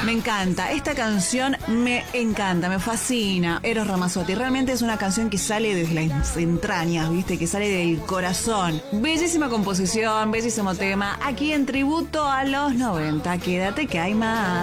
Me encanta. Esta canción me encanta, me fascina. Eros Ramazzotti. Realmente es una canción que sale desde las entrañas, ¿viste? Que sale del corazón. Bellísima composición, bellísimo tema. Aquí en tributo a los 90. Quédate que hay más.